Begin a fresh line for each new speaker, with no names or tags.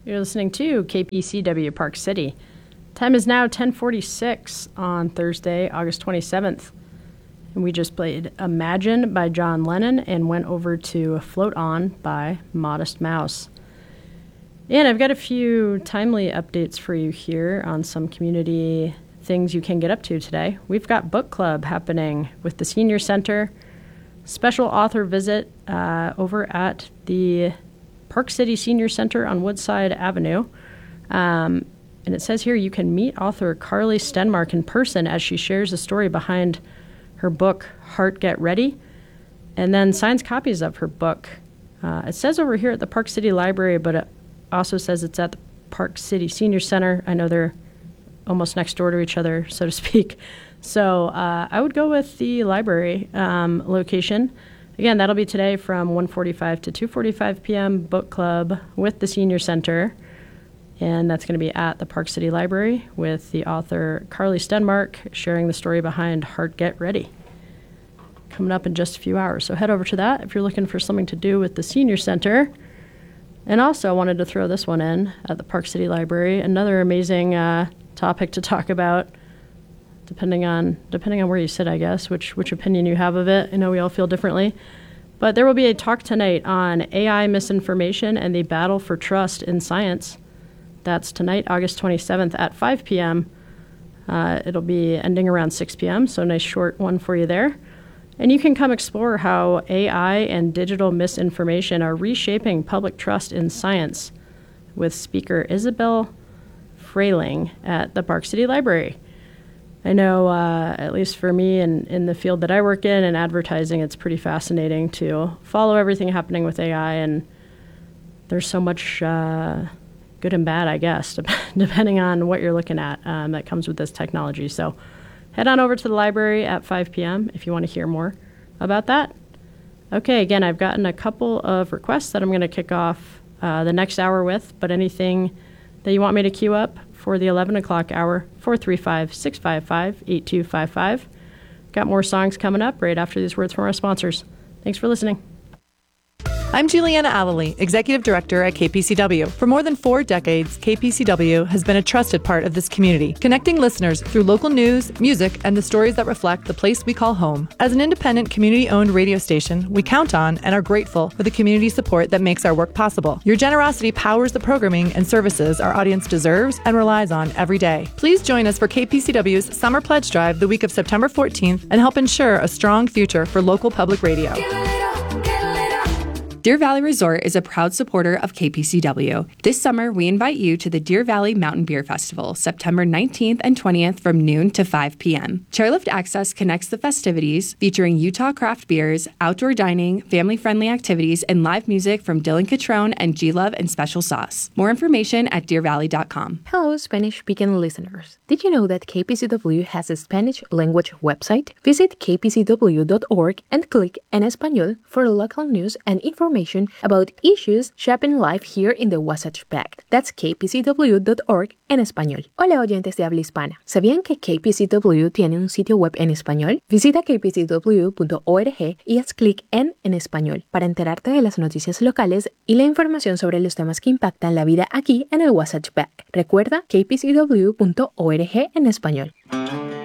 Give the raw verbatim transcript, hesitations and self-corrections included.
You're listening to K P C W Park City. Time is now ten forty-six on Thursday, August twenty-seventh. And we just played Imagine by John Lennon and went over to Float On by Modest Mouse. And I've got a few timely updates for you here on some community things you can get up to today. We've got book club happening with the Senior Center. Special author visit uh, over at the Park City Senior Center on Woodside Avenue. Um, and it says here you can meet author Carly Stenmark in person as she shares the story behind her book, Heart Get Ready, and then signs copies of her book. Uh, it says over here at the Park City Library, but it also says it's at the Park City Senior Center. I know they're almost next door to each other, so to speak. So uh, I would go with the library um, location. Again, that'll be today from one forty-five to two forty-five p.m. book club with the Senior Center. And that's going to be at the Park City Library with the author Carly Stenmark sharing the story behind Heart Get Ready. Coming up in just a few hours. So head over to that if you're looking for something to do with the Senior Center. And also wanted to throw this one in at the Park City Library. Another amazing uh, topic to talk about, depending on depending on where you sit, I guess, which which opinion you have of it. I know we all feel differently. But there will be a talk tonight on A I misinformation and the battle for trust in science. That's tonight, August twenty-seventh at five p.m. Uh, it'll be ending around six p.m., so a nice short one for you there. And you can come explore how A I and digital misinformation are reshaping public trust in science with speaker Isabel Frayling at the Park City Library. I know, uh, at least for me and in the field that I work in and advertising, it's pretty fascinating to follow everything happening with A I, and there's so much uh, good and bad, I guess, depending on what you're looking at um, that comes with this technology. So head on over to the library at five p.m. if you want to hear more about that. Okay, again, I've gotten a couple of requests that I'm going to kick off uh, the next hour with, but anything that you want me to queue up for the eleven o'clock hour, four three five, six five five, eight two five five. Got more songs coming up right after these words from our sponsors. Thanks for listening.
I'm Juliana Alley, Executive Director at K P C W. For more than four decades, K P C W has been a trusted part of this community, connecting listeners through local news, music, and the stories that reflect the place we call home. As an independent, community-owned radio station, we count on and are grateful for the community support that makes our work possible. Your generosity powers the programming and services our audience deserves and relies on every day. Please join us for K P C W's Summer Pledge Drive the week of September fourteenth and help ensure a strong future for local public radio.
Deer Valley Resort is a proud supporter of K P C W. This summer, we invite you to the Deer Valley Mountain Beer Festival, September nineteenth and twentieth from noon to five p.m. Chairlift Access connects the festivities, featuring Utah craft beers, outdoor dining, family-friendly activities, and live music from Dylan Catrone and G-Love and Special Sauce. More information at deer valley dot com.
Hello, Spanish-speaking listeners. Did you know that K P C W has a Spanish language website? Visit k p c w dot org and click En Español for local news and information about issues shaping life here in the Wasatch Back. That's k p c w dot org en español. Hola, oyentes de habla hispana. ¿Sabían que K P C W tiene un sitio web en español? Visita k p c w punto org y haz clic en En Español para enterarte de las noticias locales y la información sobre los temas que impactan la vida aquí en el Wasatch Back. Recuerda k p c w punto org en español.